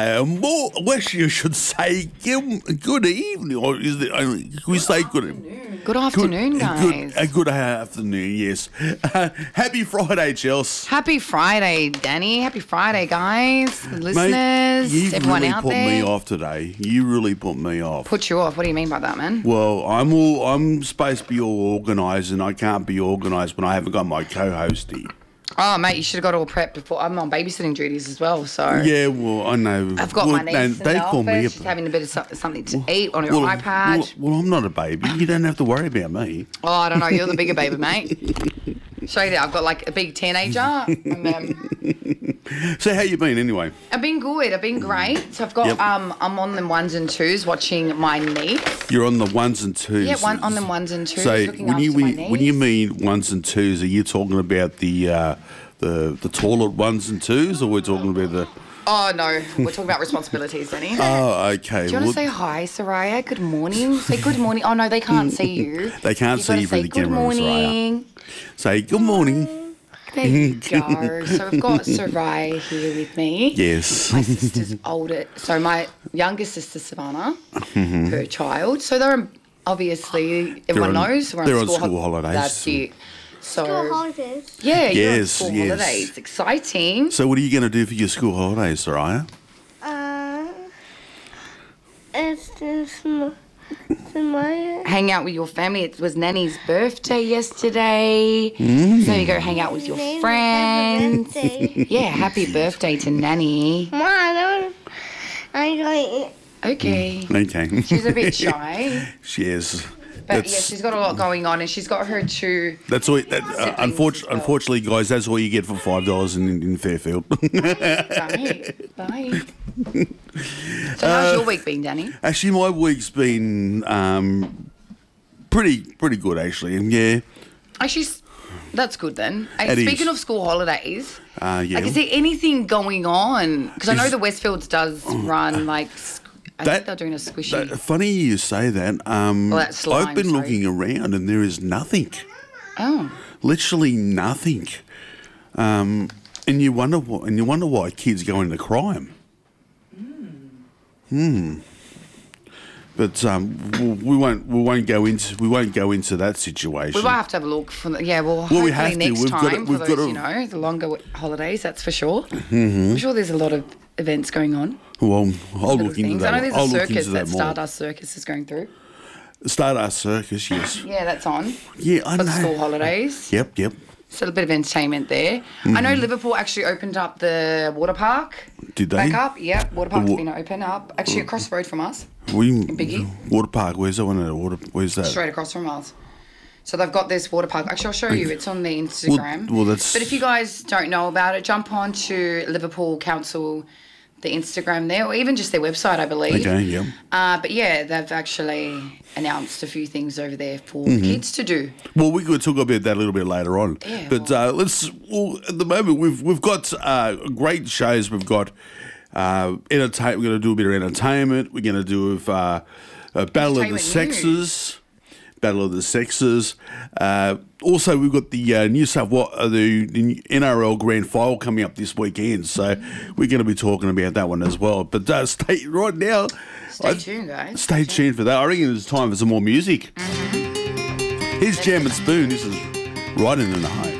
Well, you should say good evening, or is it only? Can we say good evening? Good afternoon, guys. Good afternoon, yes. Happy Friday, Chels. Happy Friday, Danny. Happy Friday, guys. The listeners, Mate, you've everyone really out put there. me off today. You really put me off. Put you off? What do you mean by that, man? Well, I'm supposed to be all organised, and I can't be organised when I haven't got my co-host here. Oh, mate, you should have got all prepped before. I'm on babysitting duties as well, so... Yeah, well, I know. I've got my niece in the office. She's having a bit of something to eat on her iPad. Well, I'm not a baby. You don't have to worry about me. Oh, I don't know. You're the bigger baby, mate. Show you that. I've got, like, a big teenager. And, So how you been, anyway? I've been good. I've been great. So I've got... Yep. I'm on them ones and twos watching my niece. You're on the ones and twos. Yeah, on them ones and twos. So looking when after my when you niece. mean ones and twos, are you talking about the toilet ones and twos, or we're talking about the? Oh, no. We're talking about responsibilities, Danny. Oh, okay. Do you want to say hi, Soraya? Good morning. Say good morning. Oh, no, they can't see you. They can't see you through the camera, Soraya. Good morning. Say good morning. There you go. So we've got Soraya here with me. Yes. My sister's older. So my youngest sister, Savannah, her child. So they're obviously, everyone knows, we're they're on on school holidays. That's it. So, School holidays. yeah, you're on Yes, school yes. holidays. Exciting. So what are you going to do for your school holidays, Soraya? It's just my Hang out with your family. It was Nanny's birthday yesterday. So you go hang out with your friends. Yeah, happy birthday to Nanny. Mom, I got Okay. Okay. She's a bit shy. She is. But yeah, she's got a lot going on, and she's got her two. That's all. Siblings as well. Unfortunately, guys, that's all you get for $5 in Fairfield. Bye. So how's your week been, Danny? Actually, my week's been pretty good, actually. Yeah. Actually, that's good then. It Speaking is. of school holidays, Yeah. like, is there anything going on? Because I know Is- the Westfields does run like. I think they're doing a squishy. Funny you say that. that slime, I've been sorry. looking around and there is nothing. Oh. Literally nothing. And you wonder why kids go into crime. But we won't go into that situation. We might have to have a look for the, well, we hopefully have to. next We've got time to- we've for got those, to- the longer holidays, that's for sure. I'm sure there's a lot of events going on. Well, I'll little look into things. that. I know there's I'll a look circus into that that more. Stardust Circus is going through. Stardust Circus, yes. Yeah, that's on Yeah, I for know. the school holidays. Yep. So a bit of entertainment there. I know Liverpool actually opened up the water park. Did they? Back up, yeah. Water park's wa- been open up. Actually across the road from us. Biggie. Water Park. Where's that one? Where's that? Straight across from us. So they've got this water park. Actually, I'll show you. It's on the Instagram. Well, that's. But if you guys don't know about it, jump on to Liverpool Council, the Instagram there, or even just their website, I believe. Okay. Yeah. But yeah, they've actually announced a few things over there for the kids to do. Well, we could talk about that a little bit later on. Yeah, But well, at the moment we've got great shows. We've got entertainment. We're going to do a bit of entertainment. We're going to do a Battle of the Entertainment Sexes. Battle of the Sexes. Also, we've got the the NRL Grand Final coming up this weekend, so we're going to be talking about that one as well. But stay right now. Stay tuned, guys. Stay tuned for that. I reckon it's time for some more music. Here's Jam and Spoon. This is Riding in the Home.